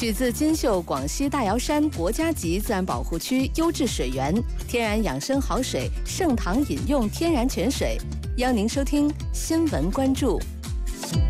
取自金秀广西大瑶山国家级自然保护区优质水源，天然养生好水，盛唐饮用天然泉水。邀您收听新闻关注。